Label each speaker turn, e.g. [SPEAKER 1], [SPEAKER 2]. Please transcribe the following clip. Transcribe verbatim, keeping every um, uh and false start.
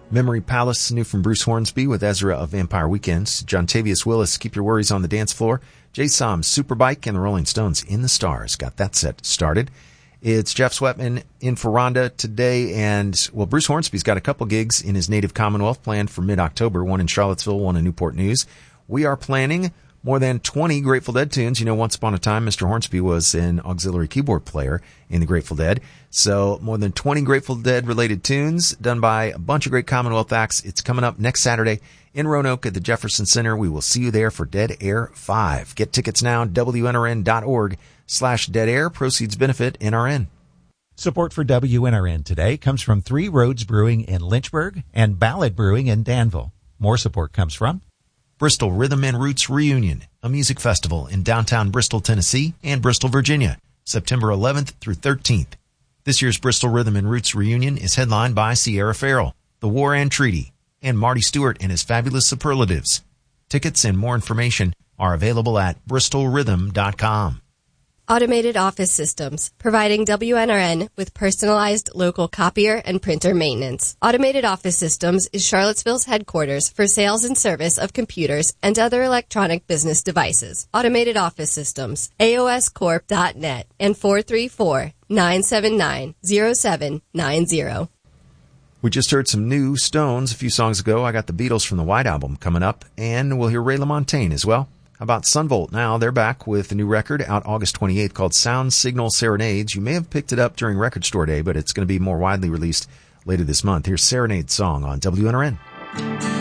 [SPEAKER 1] Memory Palace, new from Bruce Hornsby with Ezra of Vampire Weekends. Jontavius Willis, Keep Your Worries on the Dance Floor. Jay Som, Superbike, and the Rolling Stones, In the Stars. Got that set started. It's Jeff Sweatman in for Rhonda today, and, well, Bruce Hornsby's got a couple gigs in his native Commonwealth planned for mid-October, one in Charlottesville, one in Newport News. We are planning more than twenty Grateful Dead tunes. You know, once upon a time, Mister Hornsby was an auxiliary keyboard player in the Grateful Dead. So more than twenty Grateful Dead-related tunes done by a bunch of great Commonwealth acts. It's coming up next Saturday in Roanoke at the Jefferson Center. We will see you there for Dead Air five. Get tickets now, W N R N dot org slash Dead Air. Proceeds benefit N R N.
[SPEAKER 2] Support for W N R N today comes from Three Roads Brewing in Lynchburg and Ballad Brewing in Danville. More support comes from
[SPEAKER 1] Bristol Rhythm and Roots Reunion, a music festival in downtown Bristol, Tennessee and Bristol, Virginia, September eleventh through thirteenth. This year's Bristol Rhythm and Roots Reunion is headlined by Sierra Farrell, The War and Treaty, and Marty Stewart and his Fabulous Superlatives. Tickets and more information are available at bristol rhythm dot com.
[SPEAKER 3] Automated Office Systems, providing W N R N with personalized local copier and printer maintenance. Automated Office Systems is Charlottesville's headquarters for sales and service of computers and other electronic business devices. Automated Office Systems, A O S corp dot net and four three four, nine seven nine, zero seven nine zero.
[SPEAKER 1] We just heard some new Stones a few songs ago. I got the Beatles from the White Album coming up, and we'll hear Ray LaMontagne as well. How about Sunvolt now? They're back with a new record out August twenty-eighth called Sound Signal Serenades. You may have picked it up during Record Store Day, but it's going to be more widely released later this month. Here's Serenade's song on W N R N.